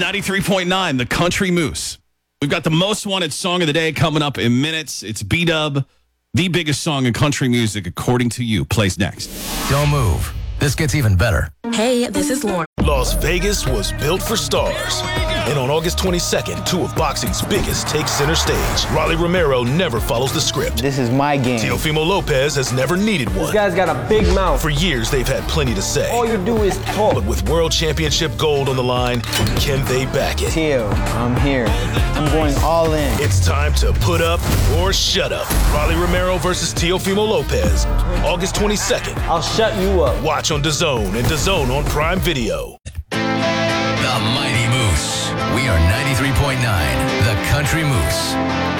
93.9, the Country Moose. We've got the most wanted song of the day coming up in minutes. It's B-Dub, the biggest song in country music, according to you. Plays next. Don't move. This gets even better. Hey, this is Lauren. Las Vegas was built for stars. And on August 22nd, two of boxing's biggest take center stage. Rolly Romero never follows the script. This is my game. Teofimo Lopez has never needed one. This guy's got a big mouth. For years, they've had plenty to say. All you do is talk. But with World Championship gold on the line, can they back it? Teo, I'm here. I'm going all in. It's time to put up or shut up. Rolly Romero versus Teofimo Lopez. August 22nd. I'll shut you up. Watch on DAZN and DAZN on Prime Video. The Mighty Moose. We are 93.9, the Country Moose.